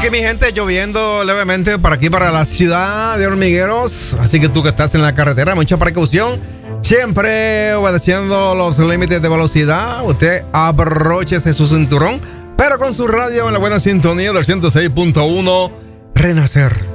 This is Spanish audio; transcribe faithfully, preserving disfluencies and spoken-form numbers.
que mi gente, lloviendo levemente por aquí para la ciudad de Hormigueros. Así que tú que estás en la carretera, mucha precaución. Siempre obedeciendo los límites de velocidad. Usted abróchese su cinturón, pero con su radio en la buena sintonía del ciento seis punto uno Renacer.